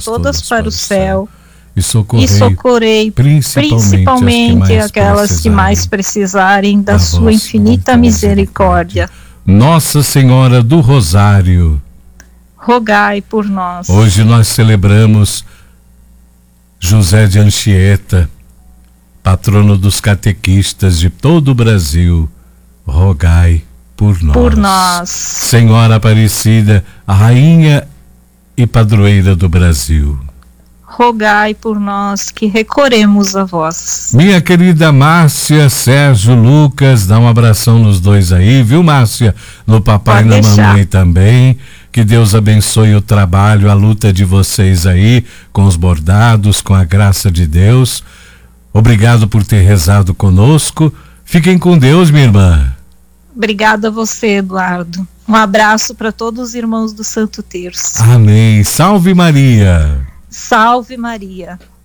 todas para o céu. E socorrei principalmente aquelas que mais precisarem da sua infinita misericórdia. Nossa Senhora do Rosário, rogai por nós. Hoje nós celebramos José de Anchieta, patrono dos catequistas de todo o Brasil. Rogai por nós. Por nós. Senhora Aparecida, a rainha e padroeira do Brasil, rogai por nós que recorremos a vós. Minha querida Márcia, Sérgio, Lucas, dá um abração nos dois aí, viu, Márcia? No papai e na mamãe também. Que Deus abençoe o trabalho, a luta de vocês aí, com os bordados, com a graça de Deus. Obrigado por ter rezado conosco. Fiquem com Deus, minha irmã. Obrigada a você, Eduardo. Um abraço para todos os irmãos do Santo Terço. Amém. Salve Maria. Salve Maria.